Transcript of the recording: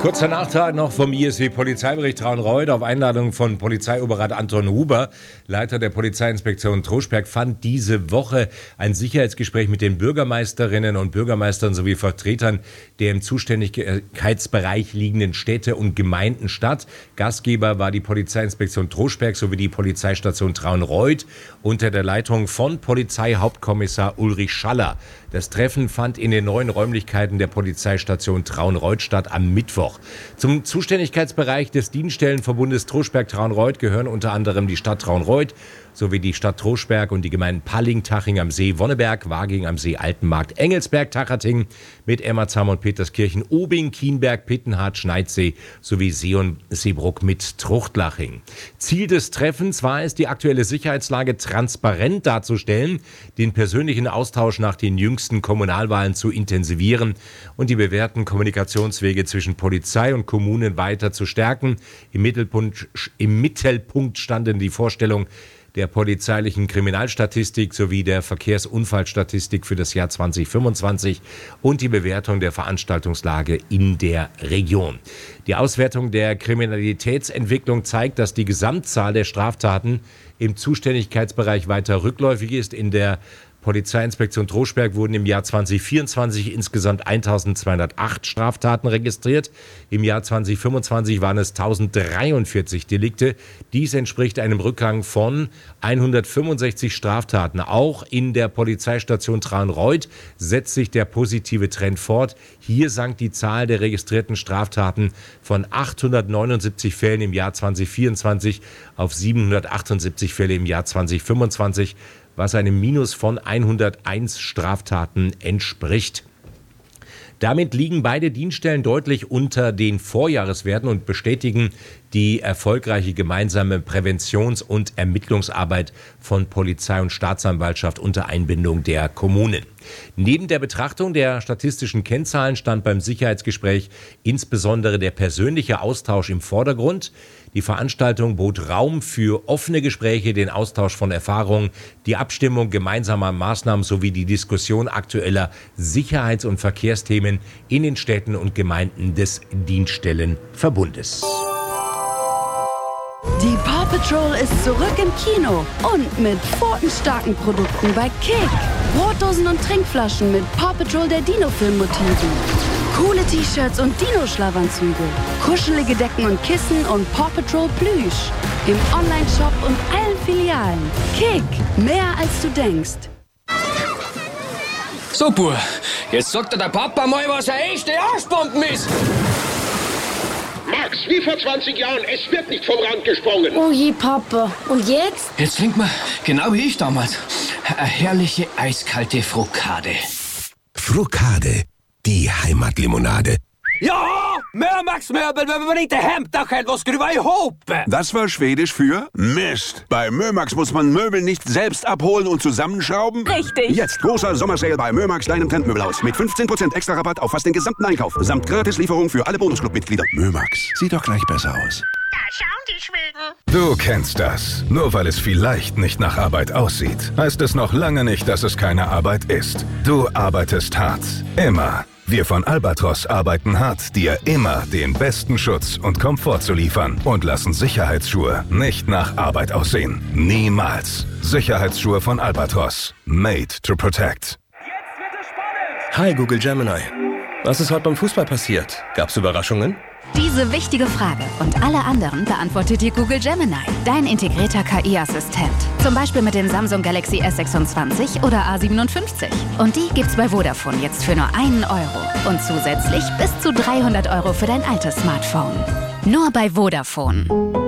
Kurzer Nachtrag noch vom ISW-Polizeibericht Traunreut. Auf Einladung von Polizeioberrat Anton Huber, Leiter der Polizeiinspektion Troschberg, fand diese Woche ein Sicherheitsgespräch mit den Bürgermeisterinnen und Bürgermeistern sowie Vertretern der im Zuständigkeitsbereich liegenden Städte und Gemeinden statt. Gastgeber war die Polizeiinspektion Troschberg sowie die Polizeistation Traunreut unter der Leitung von Polizeihauptkommissar Ulrich Schaller. Das Treffen fand in den neuen Räumlichkeiten der Polizeistation Traunreut statt am Mittwoch. Zum Zuständigkeitsbereich des Dienststellenverbundes Troschberg-Traunreut gehören unter anderem die Stadt Traunreut sowie die Stadt Troschberg und die Gemeinden Palling, Taching am See, Wonneberg, Waging am See, Altenmarkt, Engelsberg, Tachating mit Emmerzam und Peterskirchen, Obing, Kienberg, Pittenhardt, Schneidsee sowie See und Seebruck mit Truchtlaching. Ziel des Treffens war es, die aktuelle Sicherheitslage transparent darzustellen, den persönlichen Austausch nach den jüngsten Kommunalwahlen zu intensivieren und die bewährten Kommunikationswege zwischen Polizei und Kommunen weiter zu stärken. Im Mittelpunkt standen die Vorstellung der polizeilichen Kriminalstatistik sowie der Verkehrsunfallstatistik für das Jahr 2025 und die Bewertung der Veranstaltungslage in der Region. Die Auswertung der Kriminalitätsentwicklung zeigt, dass die Gesamtzahl der Straftaten im Zuständigkeitsbereich weiter rückläufig ist. In der Polizeiinspektion Troschberg wurden im Jahr 2024 insgesamt 1.208 Straftaten registriert. Im Jahr 2025 waren es 1.043 Delikte. Dies entspricht einem Rückgang von 165 Straftaten. Auch in der Polizeistation Traunreut setzt sich der positive Trend fort. Hier sank die Zahl der registrierten Straftaten von 879 Fällen im Jahr 2024 auf 778 Fälle im Jahr 2025. Was einem Minus von 101 Straftaten entspricht. Damit liegen beide Dienststellen deutlich unter den Vorjahreswerten und bestätigen die erfolgreiche gemeinsame Präventions- und Ermittlungsarbeit von Polizei und Staatsanwaltschaft unter Einbindung der Kommunen. Neben der Betrachtung der statistischen Kennzahlen stand beim Sicherheitsgespräch insbesondere der persönliche Austausch im Vordergrund. Die Veranstaltung bot Raum für offene Gespräche, den Austausch von Erfahrungen, die Abstimmung gemeinsamer Maßnahmen sowie die Diskussion aktueller Sicherheits- und Verkehrsthemen in den Städten und Gemeinden des Dienststellenverbundes. Die Paw Patrol ist zurück im Kino und mit pfotenstarken Produkten bei Kick. Brotdosen und Trinkflaschen mit Paw Patrol der Dino-Film-Motiven. Coole T-Shirts und Dino-Schlafanzüge. Kuschelige Decken und Kissen und Paw Patrol Plüsch. Im Online-Shop und allen Filialen. Kick, mehr als du denkst. So, Bur, jetzt sagt dir der Papa mal, was eine echte Arschbomben ist. Max, wie vor 20 Jahren, es wird nicht vom Rand gesprungen. Oh je, Papa. Und jetzt? Jetzt trinkt man, genau wie ich damals, eine herrliche eiskalte Frokade. Frokade, die Heimatlimonade. Ja, mehr Max, mehr, wenn nicht der Hemd, da kann was drüber hoppen. Das war Schwedisch für Mist. Bei Mömax muss man Möbel nicht selbst abholen und zusammenschrauben. Richtig. Jetzt großer Sommersale bei Mömax, deinem Trendmöbelhaus. Mit 15% extra Rabatt auf fast den gesamten Einkauf. Samt Gratislieferung für alle Bonusclub-Mitglieder. Mömax, sieht doch gleich besser aus. Da schauen die Schweden. Du kennst das. Nur weil es vielleicht nicht nach Arbeit aussieht, heißt es noch lange nicht, dass es keine Arbeit ist. Du arbeitest hart. Immer. Wir von Albatros arbeiten hart, dir immer den besten Schutz und Komfort zu liefern und lassen Sicherheitsschuhe nicht nach Arbeit aussehen. Niemals. Sicherheitsschuhe von Albatros. Made to protect. Jetzt wird es spannend! Hi Google Gemini. Was ist heute beim Fußball passiert? Gab's Überraschungen? Diese wichtige Frage und alle anderen beantwortet dir Google Gemini, dein integrierter KI-Assistent. Zum Beispiel mit dem Samsung Galaxy S26 oder A57. Und die gibt's bei Vodafone jetzt für nur €1. Und zusätzlich bis zu 300 € für dein altes Smartphone. Nur bei Vodafone.